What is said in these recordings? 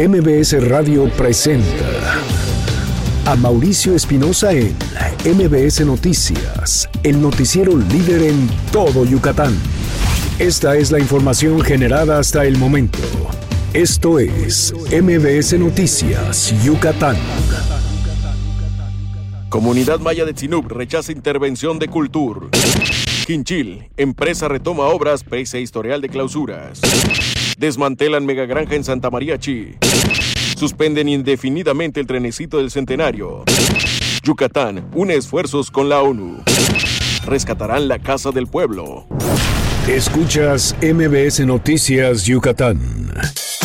MBS Radio presenta a Mauricio Espinosa en MBS Noticias, el noticiero líder en todo Yucatán. Esta es la información generada hasta el momento. Esto es MBS Noticias, Yucatán. Comunidad Maya de Tzinup rechaza intervención de Cultur. Quinchil, empresa retoma obras pese a historial de clausuras. Desmantelan megagranja en Santa María Chi. Suspenden indefinidamente el trenecito del Centenario. Yucatán une esfuerzos con la ONU. Rescatarán la Casa del Pueblo. Escuchas MBS Noticias Yucatán.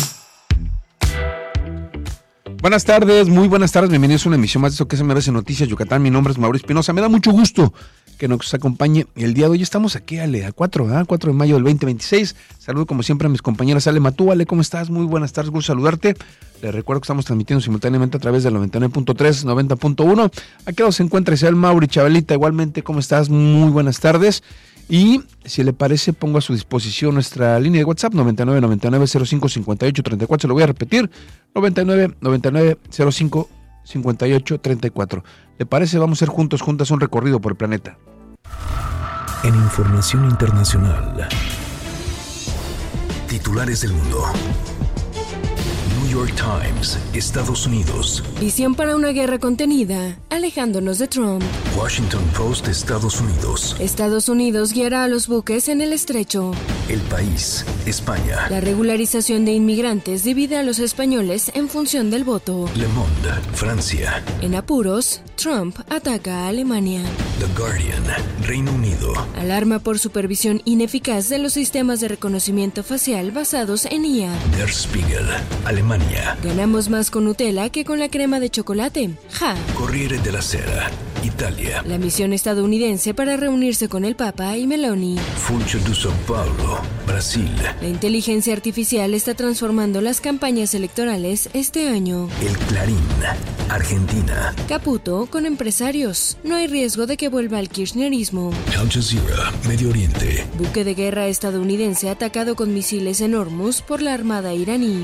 Buenas tardes, muy buenas tardes, bienvenidos a una emisión más de esto que es MBS Noticias Yucatán. Mi nombre es Mauricio Espinosa, me da mucho gusto que nos acompañe el día de hoy. Estamos aquí, Ale, a 4 de mayo del 2026. Saludo como siempre a mis compañeras. Ale Matú, Ale, ¿cómo estás? Muy buenas tardes, gusto saludarte. Les recuerdo que estamos transmitiendo simultáneamente a través del 99.3, 90.1. Aquí se encuentra Isabel Mauri, Chabelita, igualmente, ¿cómo estás? Muy buenas tardes. Y si le parece, pongo a su disposición nuestra línea de WhatsApp 99 99 05 58 34. Se lo voy a repetir, 99 99 05 58 34. ¿Le parece? Vamos a hacer juntas un recorrido por el planeta. En información internacional, titulares del mundo. New York Times, Estados Unidos. Visión para una guerra contenida, alejándonos de Trump. Washington Post, Estados Unidos. Estados Unidos guiará a los buques en el estrecho. El País, España. La regularización de inmigrantes divide a los españoles en función del voto. Le Monde, Francia. En apuros, Trump ataca a Alemania. The Guardian, Reino Unido. Alarma por supervisión ineficaz de los sistemas de reconocimiento facial basados en IA. Der Spiegel, Alemania. Ganamos más con Nutella que con la crema de chocolate. Ja. Corriere della Sera, Italia. La misión estadounidense para reunirse con el Papa y Meloni. Funcho de São Paulo, Brasil. La inteligencia artificial está transformando las campañas electorales este año. El Clarín, Argentina. Caputo con empresarios. No hay riesgo de que vuelva al kirchnerismo. Al Jazeera, Medio Oriente. Buque de guerra estadounidense atacado con misiles en Hormuz por la armada iraní.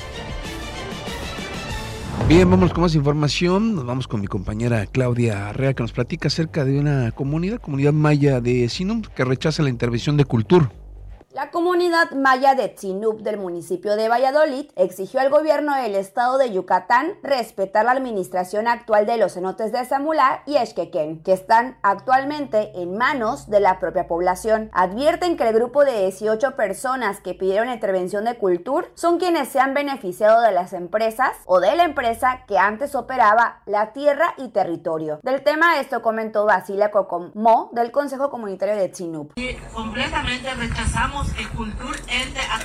Bien, vamos con más información. Nos vamos con mi compañera Claudia Arrea, que nos platica acerca de una comunidad maya de Tzinup, que rechaza la intervención de Cultur. La comunidad maya de Tzinup del municipio de Valladolid exigió al gobierno del estado de Yucatán respetar la administración actual de los cenotes de Zamulá y Exquequén, que están actualmente en manos de la propia población. Advierten que el grupo de 18 personas que pidieron intervención de Cultur son quienes se han beneficiado de las empresas o de la empresa que antes operaba la tierra y territorio. Del tema esto comentó Basilia Cocomó del Consejo Comunitario de Tzinup. Y completamente rechazamos que Cultur entre a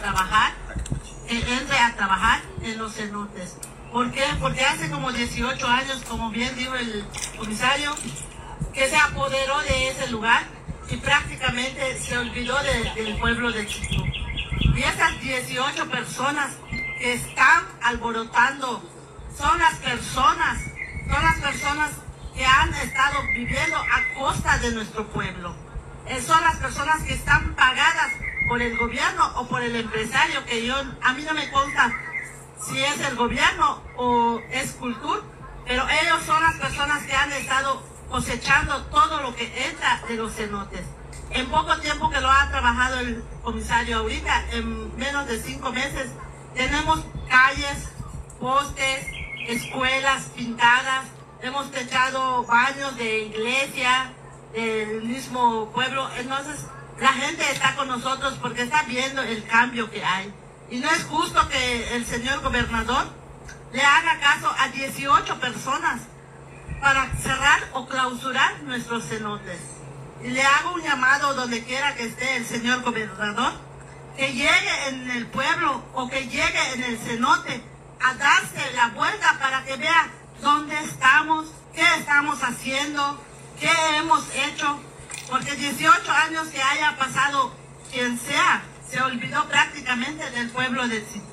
trabajar en los cenotes. ¿Por qué? Porque hace como 18 años, como bien dijo el comisario, que se apoderó de ese lugar y prácticamente se olvidó del pueblo de Tzinup. Y esas 18 personas que están alborotando son las personas que han estado viviendo a costa de nuestro pueblo. Son las personas que están pagadas por el gobierno o por el empresario, que a mí no me consta si es el gobierno o es Cultur, pero ellos son las personas que han estado cosechando todo lo que entra de los cenotes. En poco tiempo que lo ha trabajado el comisario ahorita, en menos de 5 meses, tenemos calles, postes, escuelas pintadas, hemos techado baños de iglesia, del mismo pueblo. Entonces la gente está con nosotros porque está viendo el cambio que hay, y no es justo que el señor gobernador le haga caso a 18 personas para cerrar o clausurar nuestros cenotes. Y le hago un llamado donde quiera que esté el señor gobernador, que llegue en el pueblo o que llegue en el cenote a darse la vuelta para que vea dónde estamos, qué estamos haciendo, qué hemos hecho, porque 18 años que haya pasado quien sea, se olvidó prácticamente del pueblo de Tzinup.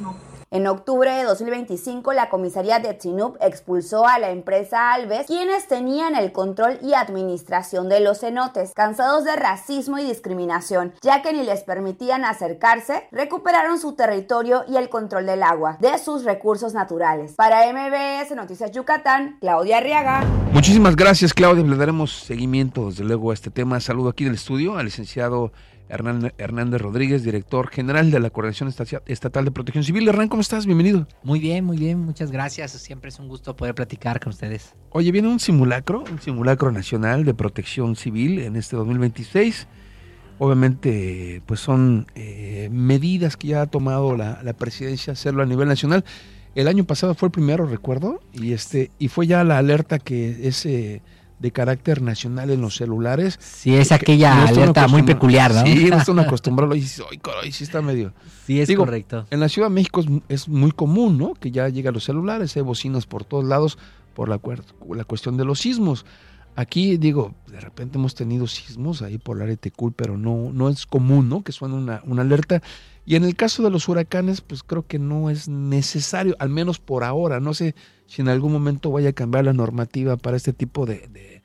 En octubre de 2025, la comisaría de Sinub expulsó a la empresa Alves, quienes tenían el control y administración de los cenotes. Cansados de racismo y discriminación, ya que ni les permitían acercarse, recuperaron su territorio y el control del agua, de sus recursos naturales. Para MBS Noticias Yucatán, Claudia Arriaga. Muchísimas gracias, Claudia. Le daremos seguimiento, desde luego, a este tema. Saludo aquí del estudio al licenciado Hernández Rodríguez, director general de la Coordinación Estatal de Protección Civil. Hernán, ¿cómo estás? Bienvenido. Muy bien, muchas gracias. Siempre es un gusto poder platicar con ustedes. Oye, viene un simulacro nacional de protección civil en este 2026. Obviamente, pues son medidas que ya ha tomado la presidencia hacerlo a nivel nacional. El año pasado fue el primero, recuerdo, y fue ya la alerta que es de carácter nacional en los celulares. Sí, es aquella alerta muy peculiar, ¿no? Sí, no están acostumbrados y dices, ¡ay, caray! Sí está medio... Sí, es correcto. En la Ciudad de México es muy común, ¿no? Que ya llegan los celulares, hay bocinas por todos lados por la cuestión de los sismos. Aquí, de repente hemos tenido sismos ahí por el área de Tecul, pero no es común, ¿no? Que suene una alerta. Y en el caso de los huracanes, pues creo que no es necesario, al menos por ahora. No sé si en algún momento vaya a cambiar la normativa para este tipo de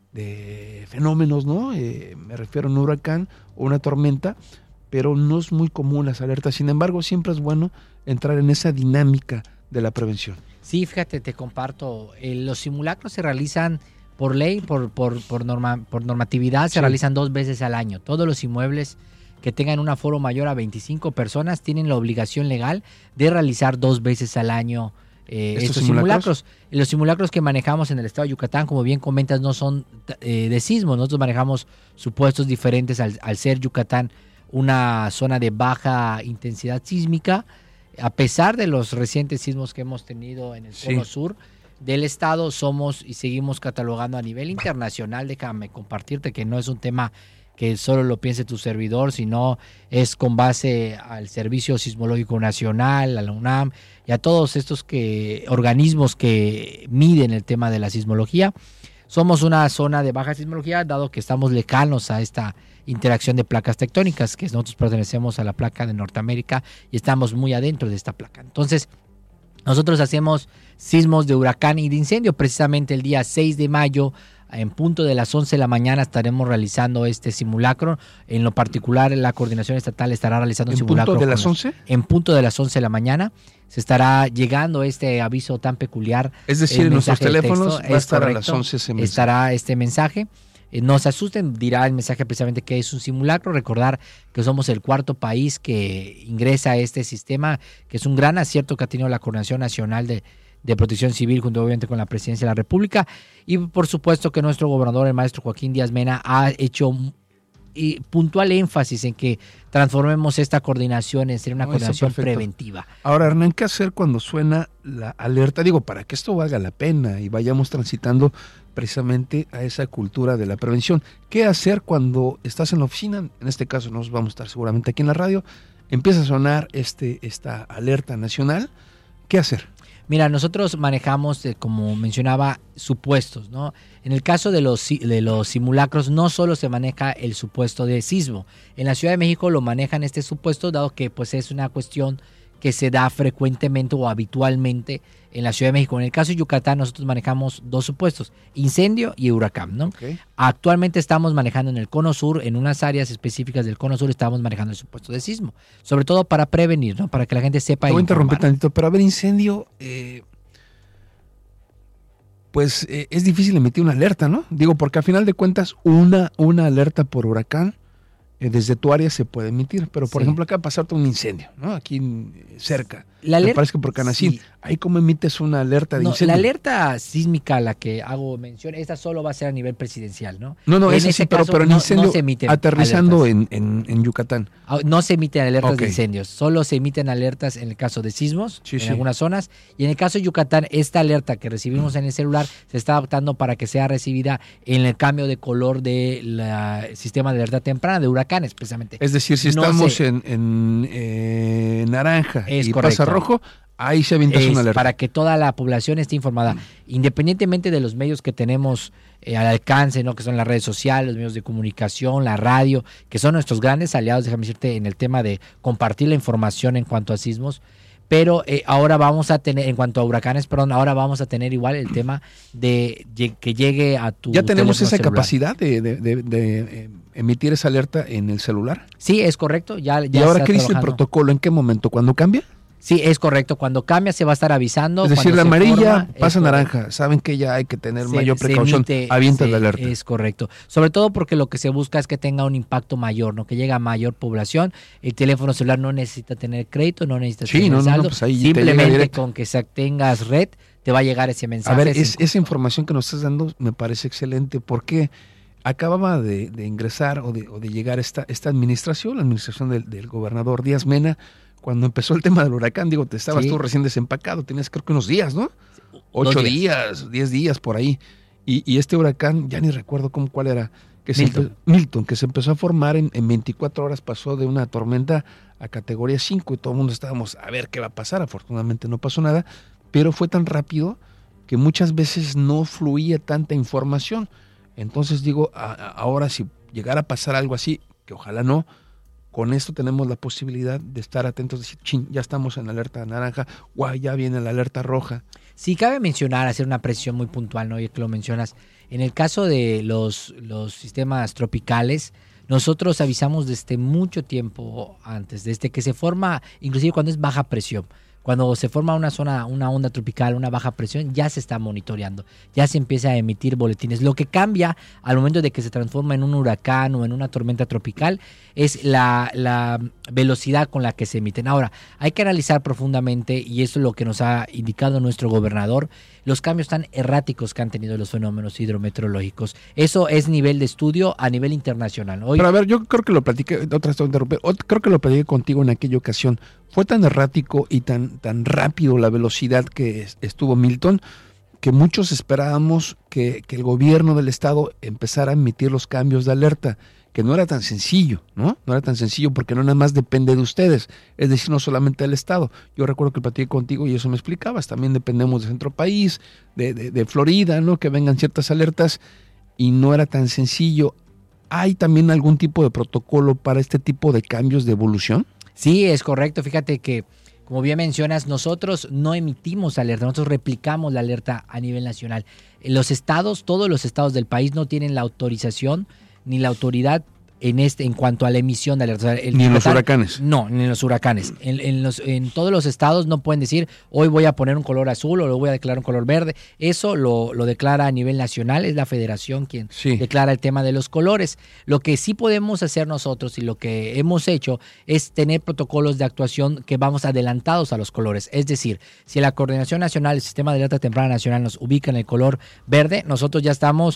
fenómenos, ¿no? Me refiero a un huracán o una tormenta, pero no es muy común las alertas. Sin embargo, siempre es bueno entrar en esa dinámica de la prevención. Sí, fíjate, te comparto. Los simulacros se realizan por ley, por normatividad, se realizan 2 veces al año. Todos los inmuebles que tengan un aforo mayor a 25 personas tienen la obligación legal de realizar 2 veces al año estos simulacros. Los simulacros que manejamos en el estado de Yucatán, como bien comentas, no son de sismos. Nosotros manejamos supuestos diferentes al ser Yucatán una zona de baja intensidad sísmica. A pesar de los recientes sismos que hemos tenido en el cono sur del estado, somos y seguimos catalogando a nivel internacional. Déjame compartirte que no es un tema que solo lo piense tu servidor, sino es con base al Servicio Sismológico Nacional, a la UNAM y a todos estos organismos que miden el tema de la sismología. Somos una zona de baja sismología, dado que estamos lejanos a esta interacción de placas tectónicas, que nosotros pertenecemos a la placa de Norteamérica y estamos muy adentro de esta placa. Entonces, nosotros hacemos sismos de huracán y de incendio. Precisamente el día 6 de mayo, en punto de las 11 de la mañana, estaremos realizando este simulacro. En lo particular, la Coordinación Estatal estará realizando un simulacro. ¿En punto de las 11? En punto de las 11 de la mañana se estará llegando este aviso tan peculiar. Es decir, en nuestros teléfonos va a estar a las 11 ese mensaje. Estará este mensaje. No se asusten, dirá el mensaje precisamente que es un simulacro. Recordar que somos el 4º país que ingresa a este sistema, que es un gran acierto que ha tenido la Coordinación Nacional de Protección Civil, junto obviamente con la Presidencia de la República. Y por supuesto que nuestro gobernador, el maestro Joaquín Díaz Mena, ha hecho puntual énfasis en que transformemos esta coordinación en ser una coordinación preventiva. Ahora, Hernán, ¿qué hacer cuando suena la alerta? Para que esto valga la pena y vayamos transitando precisamente a esa cultura de la prevención. ¿Qué hacer cuando estás en la oficina? En este caso nos vamos a estar seguramente aquí en la radio. Empieza a sonar esta alerta nacional. ¿Qué hacer? Mira, nosotros manejamos, como mencionaba, supuestos, ¿no? En el caso de los simulacros, no solo se maneja el supuesto de sismo. En la Ciudad de México lo manejan este supuesto, dado que pues es una cuestión que se da frecuentemente o habitualmente en la Ciudad de México. En el caso de Yucatán, nosotros manejamos 2 supuestos, incendio y huracán, ¿no? Okay. Actualmente estamos manejando en el cono sur, en unas áreas específicas del cono sur, estamos manejando el supuesto de sismo, sobre todo para prevenir, ¿no? Para que la gente sepa. Te voy a interrumpir tantito, pero a ver, incendio, pues es difícil emitir una alerta, ¿no? Porque al final de cuentas, una alerta por huracán, desde tu área se puede emitir, pero por ejemplo acá pasarte un incendio, ¿no? Aquí cerca, me parece que por Canacín, ahí cómo emites una alerta de incendio. La alerta sísmica a la que hago mención, esta solo va a ser a nivel presidencial, ¿no? No, en ese sí, caso, pero en incendio, no se emiten aterrizando en Yucatán. No se emiten alertas de incendios, solo se emiten alertas en el caso de sismos, algunas zonas, y en el caso de Yucatán, esta alerta que recibimos en el celular se está adaptando para que sea recibida en el cambio de color del sistema de alerta temprana de huracanes, precisamente. Es decir, si estamos en naranja y pasa rojo, ahí se avienta una alerta. Para que toda la población esté informada, independientemente de los medios que tenemos al alcance, ¿no? Que son las redes sociales, los medios de comunicación, la radio, que son nuestros grandes aliados, déjame decirte, en el tema de compartir la información en cuanto a sismos. pero ahora vamos a tener, en cuanto a huracanes, ahora vamos a tener igual el tema de que llegue a tu ¿Ya tenemos esa celular. capacidad de emitir esa alerta en el celular? Sí, es correcto. ¿Y ahora qué dice el protocolo? ¿En qué momento? ¿Cuándo cambia? Sí, es correcto. Cuando cambia se va a estar avisando. Es decir, la amarilla pasa naranja. Saben que ya hay que tener mayor precaución. Avienta la alerta. Es correcto. Sobre todo porque lo que se busca es que tenga un impacto mayor, ¿no? Que llegue a mayor población. El teléfono celular no necesita tener crédito, no necesita tener saldo. Pues ahí simplemente con que tengas red te va a llegar ese mensaje. A ver, esa información que nos estás dando me parece excelente porque acababa de ingresar o de llegar esta administración, la administración del gobernador Díaz Mena. Cuando empezó el tema del huracán, digo, te estabas tú recién desempacado, tenías creo que unos días, ¿no? 8 días, 10 días por ahí. Y este huracán, ya ni recuerdo cuál era. Milton, que se empezó a formar en 24 horas, pasó de una tormenta a categoría 5 y todo el mundo estábamos a ver qué va a pasar. Afortunadamente no pasó nada, pero fue tan rápido que muchas veces no fluía tanta información. Entonces digo, ahora si llegara a pasar algo así, que ojalá no, con esto tenemos la posibilidad de estar atentos, de decir, ya estamos en alerta naranja, ya viene la alerta roja. Sí, cabe mencionar, hacer una precisión muy puntual, ¿no? Ya que lo mencionas, en el caso de los sistemas tropicales, nosotros avisamos desde mucho tiempo antes, desde que se forma, inclusive cuando es baja presión. Cuando se forma una onda tropical, una baja presión, ya se está monitoreando, ya se empieza a emitir boletines. Lo que cambia al momento de que se transforma en un huracán o en una tormenta tropical es la velocidad con la que se emiten. Ahora, hay que analizar profundamente, y eso es lo que nos ha indicado nuestro gobernador, los cambios tan erráticos que han tenido los fenómenos hidrometeorológicos. Eso es nivel de estudio a nivel internacional. Hoy, pero a ver, yo creo que lo platiqué, creo que lo platiqué contigo en aquella ocasión. Fue tan errático y tan rápido la velocidad que estuvo Milton, que muchos esperábamos que el gobierno del estado empezara a emitir los cambios de alerta, que no era tan sencillo, ¿no? No era tan sencillo porque no nada más depende de ustedes, es decir, no solamente del estado. Yo recuerdo que platiqué contigo y eso me explicabas, también dependemos de Centro País, de Florida, ¿no? Que vengan ciertas alertas y no era tan sencillo. ¿Hay también algún tipo de protocolo para este tipo de cambios de evolución? Sí, es correcto. Fíjate que, como bien mencionas, nosotros no emitimos alerta, nosotros replicamos la alerta a nivel nacional. Los estados, todos los estados del país no tienen la autorización ni la autoridad en cuanto a la emisión de alertas. Ni en los huracanes. No, ni en los huracanes. En todos los estados no pueden decir, hoy voy a poner un color azul o lo voy a declarar un color verde. Eso lo declara a nivel nacional, es la federación quien declara el tema de los colores. Lo que sí podemos hacer nosotros y lo que hemos hecho es tener protocolos de actuación que vamos adelantados a los colores. Es decir, si la Coordinación Nacional, el Sistema de Alerta Temprana Nacional nos ubica en el color verde, nosotros ya estamos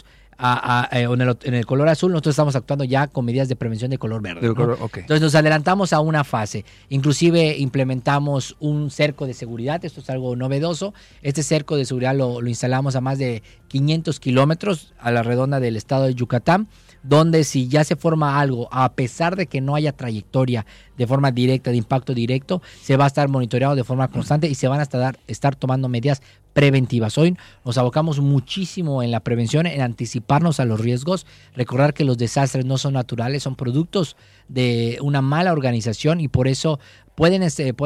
en el color azul, nosotros estamos actuando ya con medidas de prevención de color verde, ¿no? Entonces nos adelantamos a una fase, inclusive implementamos un cerco de seguridad. Esto es algo novedoso. Este cerco de seguridad lo instalamos a más de 500 kilómetros a la redonda del estado de Yucatán, donde si ya se forma algo, a pesar de que no haya trayectoria de forma directa, de impacto directo, se va a estar monitoreado de forma constante y se van a estar tomando medidas preventivas. Hoy nos abocamos muchísimo en la prevención, en anticiparnos a los riesgos, recordar que los desastres no son naturales, son productos de una mala organización y por eso puede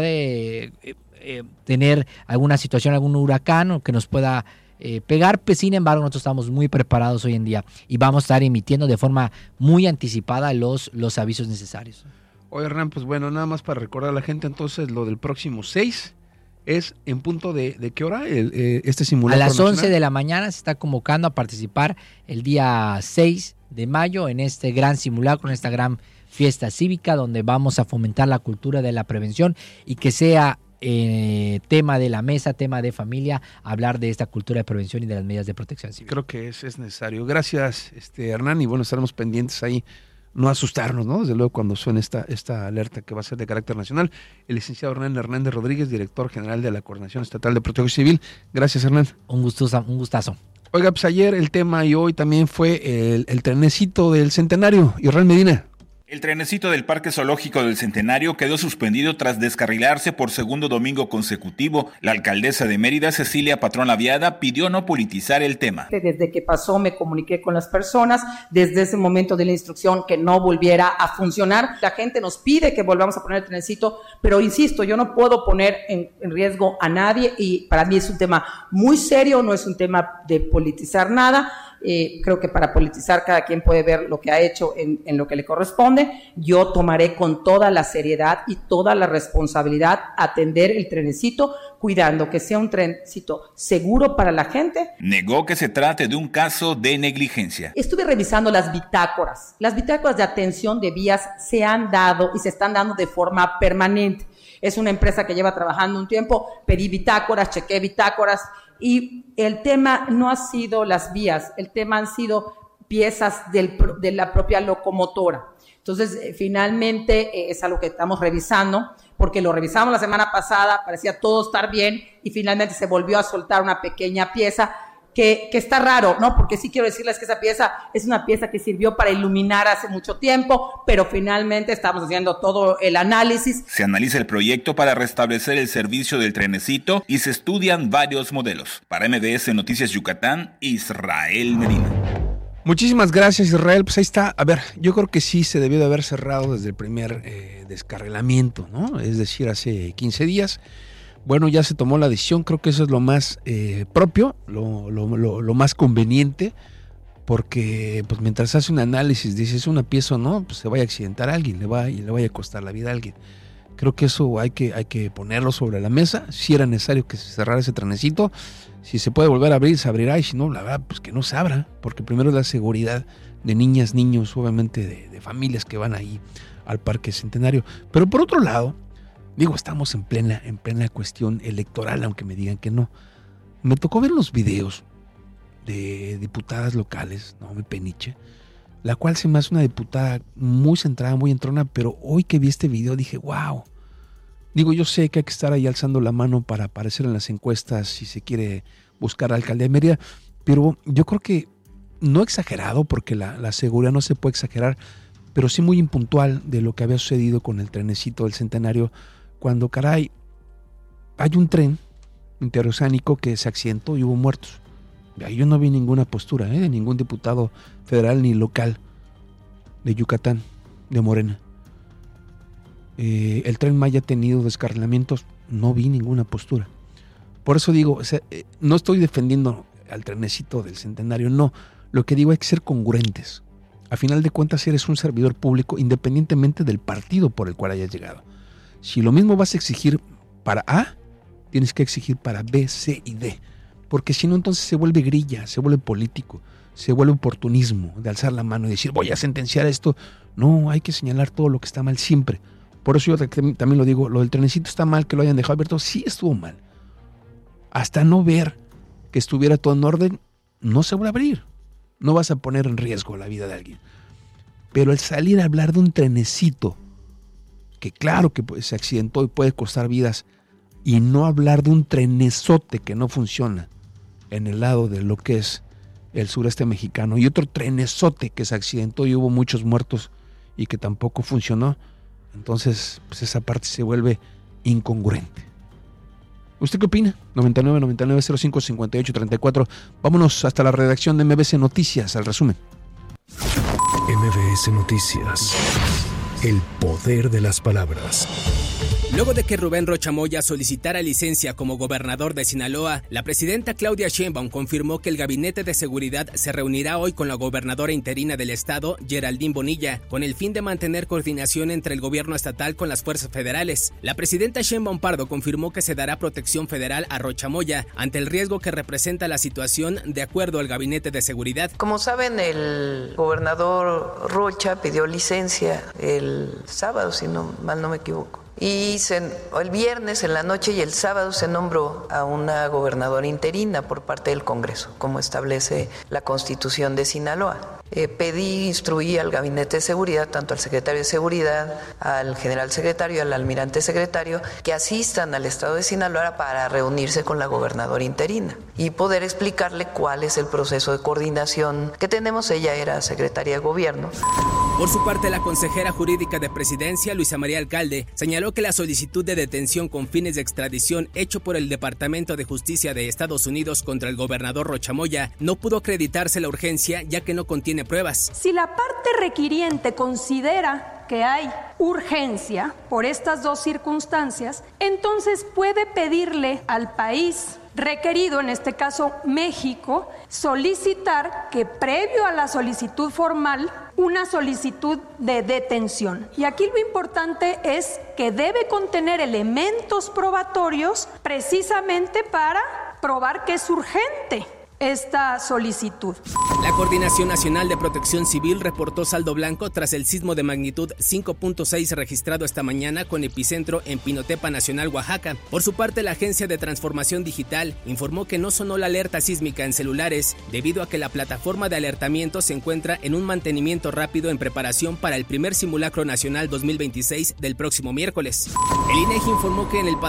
tener alguna situación, algún huracán que nos pueda pegar. Sin embargo, nosotros estamos muy preparados hoy en día y vamos a estar emitiendo de forma muy anticipada los avisos necesarios. Oye, Hernán, pues bueno, nada más para recordar a la gente, entonces lo del próximo 6 es en punto de ¿qué hora este simulacro? A las nacional? 11 de la mañana se está convocando a participar el día 6 de mayo en este gran simulacro, en esta gran fiesta cívica donde vamos a fomentar la cultura de la prevención y que sea tema de la mesa, tema de familia, hablar de esta cultura de prevención y de las medidas de protección civil. Creo que es necesario. Gracias, Hernán, y bueno, estaremos pendientes ahí, no asustarnos, ¿no? Desde luego cuando suene esta alerta que va a ser de carácter nacional. El licenciado Hernán Hernández Rodríguez, director general de la Coordinación Estatal de Protección Civil. Gracias, Hernán. Un gustazo. Oiga, pues ayer el tema y hoy también fue el trenecito del centenario. Israel Medina. El trenecito del Parque Zoológico del Centenario quedó suspendido tras descarrilarse por segundo domingo consecutivo. La alcaldesa de Mérida, Cecilia Patrón Laviada, pidió no politizar el tema. Desde que pasó me comuniqué con las personas, desde ese momento de la instrucción que no volviera a funcionar. La gente nos pide que volvamos a poner el trenecito, pero insisto, yo no puedo poner en riesgo a nadie y para mí es un tema muy serio, no es un tema de politizar nada. Creo que para politizar cada quien puede ver lo que ha hecho en lo que le corresponde. Yo tomaré con toda la seriedad y toda la responsabilidad atender el trenecito, cuidando que sea un trenecito seguro para la gente. Negó que se trate de un caso de negligencia. Estuve revisando las bitácoras. Las bitácoras de atención de vías se han dado y se están dando de forma permanente. Es una empresa que lleva trabajando un tiempo, pedí bitácoras, chequé bitácoras, y el tema no ha sido las vías, el tema han sido piezas de la propia locomotora. Entonces, finalmente es algo que estamos revisando, porque lo revisamos la semana pasada, parecía todo estar bien, y finalmente se volvió a soltar una pequeña pieza que está raro, ¿no? Porque sí quiero decirles que esa pieza es una pieza que sirvió para iluminar hace mucho tiempo, pero finalmente estamos haciendo todo el análisis. Se analiza el proyecto para restablecer el servicio del trenecito y se estudian varios modelos. Para MBS Noticias Yucatán, Israel Medina. Muchísimas gracias, Israel. Pues ahí está. A ver, yo creo que sí se debió de haber cerrado desde el primer descarrilamiento, ¿no? Es decir, hace 15 días. Bueno, ya se tomó la decisión, creo que eso es lo más propio, lo más conveniente, porque pues mientras hace un análisis, dices una pieza o no, pues se vaya a accidentar a alguien, le vaya a costar la vida a alguien. Creo que eso hay que ponerlo sobre la mesa. Si era necesario que se cerrara ese trenecito, si se puede volver a abrir, se abrirá, y si no, la verdad, pues que no se abra, porque primero es la seguridad de niñas, niños, obviamente de familias que van ahí al Parque Centenario. Pero por otro lado, digo, estamos en plena cuestión electoral, aunque me digan que no. Me tocó ver los videos de diputadas locales, Naomi Peniche, la cual se me hace una diputada muy centrada, muy entrona, pero hoy que vi este video dije, wow. Digo, yo sé que hay que estar ahí alzando la mano para aparecer en las encuestas si se quiere buscar alcalde de Mérida, pero yo creo que no exagerado, porque la seguridad no se puede exagerar, pero sí muy impuntual de lo que había sucedido con el trenecito del Centenario, cuando, caray, hay un tren interoceánico que se accidentó y hubo muertos. Ahí yo no vi ninguna postura de ningún diputado federal ni local de Yucatán, de Morena. El Tren Maya ha tenido descarrilamientos, no vi ninguna postura. Por eso digo, o sea, no estoy defendiendo al trenecito del Centenario, no. Lo que digo, hay que ser congruentes. A final de cuentas, eres un servidor público independientemente del partido por el cual hayas llegado. Si lo mismo vas a exigir para A, tienes que exigir para B, C y D. Porque si no, entonces se vuelve grilla, se vuelve político, se vuelve oportunismo de alzar la mano y decir, voy a sentenciar esto. No, hay que señalar todo lo que está mal siempre. Por eso yo también lo digo, lo del trenecito está mal, que lo hayan dejado abierto, sí estuvo mal. Hasta no ver que estuviera todo en orden, no se vuelve a abrir. No vas a poner en riesgo la vida de alguien. Pero el salir a hablar de un trenecito, que claro que se accidentó y puede costar vidas, y no hablar de un trenezote que no funciona en el lado de lo que es el sureste mexicano, y otro trenezote que se accidentó y hubo muchos muertos y que tampoco funcionó, entonces pues esa parte se vuelve incongruente. ¿Usted qué opina? 99-99-05-58-34. Vámonos hasta la redacción de MBS Noticias, al resumen. MBS Noticias. El poder de las palabras. Luego de que Rubén Rocha Moya solicitara licencia como gobernador de Sinaloa, la presidenta Claudia Sheinbaum confirmó que el Gabinete de Seguridad se reunirá hoy con la gobernadora interina del estado, Geraldine Bonilla, con el fin de mantener coordinación entre el gobierno estatal con las fuerzas federales. La presidenta Sheinbaum Pardo confirmó que se dará protección federal a Rocha Moya ante el riesgo que representa la situación, de acuerdo al Gabinete de Seguridad. Como saben, el gobernador Rocha pidió licencia el sábado, si no mal no me equivoco. Y el viernes en la noche y el sábado se nombró a una gobernadora interina por parte del Congreso, como establece la Constitución de Sinaloa. Instruí al Gabinete de Seguridad, tanto al secretario de Seguridad, al general secretario y al almirante secretario, que asistan al estado de Sinaloa para reunirse con la gobernadora interina y poder explicarle cuál es el proceso de coordinación que tenemos. Ella era secretaria de Gobierno. Por su parte, la consejera jurídica de Presidencia, Luisa María Alcalde, señaló que la solicitud de detención con fines de extradición hecho por el Departamento de Justicia de Estados Unidos contra el gobernador Rocha Moya no pudo acreditarse la urgencia ya que no contiene pruebas. Si la parte requiriente considera que hay urgencia por estas dos circunstancias, entonces puede pedirle al país requerido, en este caso México, solicitar que previo a la solicitud formal, una solicitud de detención. Y aquí lo importante es que debe contener elementos probatorios precisamente para probar que es urgente esta solicitud. La Coordinación Nacional de Protección Civil reportó saldo blanco tras el sismo de magnitud 5.6 registrado esta mañana con epicentro en Pinotepa Nacional, Oaxaca. Por su parte, la Agencia de Transformación Digital informó que no sonó la alerta sísmica en celulares debido a que la plataforma de alertamiento se encuentra en un mantenimiento rápido en preparación para el primer simulacro nacional 2026 del próximo miércoles. El INEGI informó que en el